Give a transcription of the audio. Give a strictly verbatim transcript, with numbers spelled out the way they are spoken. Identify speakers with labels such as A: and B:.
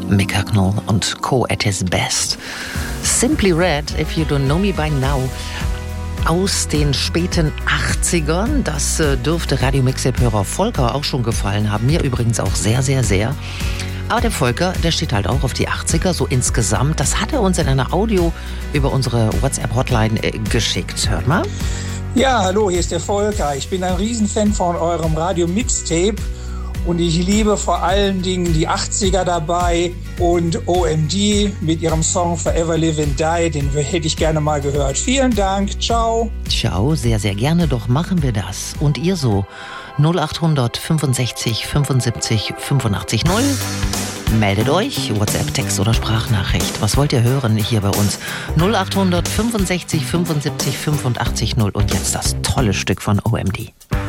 A: Mick Hucknall und Co. at his best. Simply Red, if you don't know me by now. Aus den späten achtzigern. Das äh, dürfte Radio Mixtape-Hörer Volker auch schon gefallen haben. Mir übrigens auch sehr, sehr, sehr. Aber der Volker, der steht halt auch auf die achtziger, so insgesamt. Das hat er uns in einer Audio über unsere WhatsApp-Hotline äh, geschickt. Hört mal.
B: Ja, hallo, hier ist der Volker. Ich bin ein Riesenfan von eurem Radio Mixtape. Und ich liebe vor allen Dingen die achtziger dabei und O M D mit ihrem Song Forever Live and Die, den hätte ich gerne mal gehört. Vielen Dank, ciao.
A: Ciao, sehr, sehr gerne, doch machen wir das. Und ihr so, null acht hundert fünfundsechzig fünfundsiebzig fünfundachtzig null. Meldet euch, WhatsApp, Text oder Sprachnachricht. Was wollt ihr hören hier bei uns? null acht hundert fünfundsechzig fünfundsiebzig fünfundachtzig null. Und jetzt das tolle Stück von O M D.